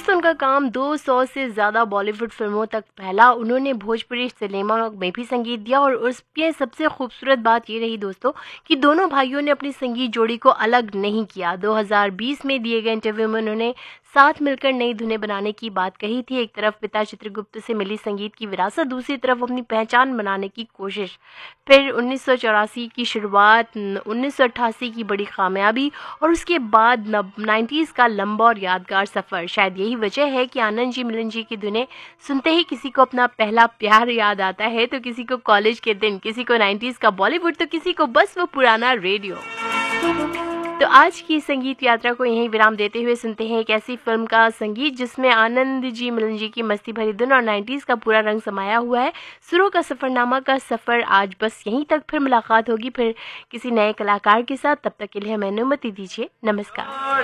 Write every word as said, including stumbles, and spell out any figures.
दोस्तों उनका काम दो सौ से ज़्यादा बॉलीवुड फिल्मों तक फैला। उन्होंने भोजपुरी सिनेमा में भी संगीत दिया और उसकी सबसे खूबसूरत बात ये रही दोस्तों कि दोनों भाइयों ने अपनी संगीत जोड़ी को अलग नहीं किया। दो हज़ार बीस में दिए गए इंटरव्यू में उन्होंने साथ मिलकर नई धुनें बनाने की बात कही थी। एक तरफ पिता चित्रगुप्त से मिली संगीत की विरासत, दूसरी तरफ अपनी पहचान बनाने की कोशिश। फिर उन्नीस सौ चौरासी की शुरुआत, उन्नीस सौ अट्ठासी की बड़ी कामयाबी और उसके बाद नाइन्टीज़ का लंबा और यादगार सफ़र। शायद यही वजह है कि आनंद जी मिलन जी की धुनें सुनते ही किसी को अपना पहला प्यार याद आता है, तो किसी को कॉलेज के दिन, किसी को नाइन्टीज़ का बॉलीवुड, तो किसी को बस वो पुराना रेडियो। तो आज की संगीत यात्रा को यहीं विराम देते हुए सुनते हैं एक ऐसी फिल्म का संगीत जिसमें आनंद जी मिलन जी की मस्ती भरी धुन और नाइन्टीज़ का पूरा रंग समाया हुआ है। सुरों का सफरनामा का सफ़र आज बस यहीं तक। फिर मुलाकात होगी फिर किसी नए कलाकार के साथ। तब तक के लिए हमें अनुमति दीजिए। नमस्कार।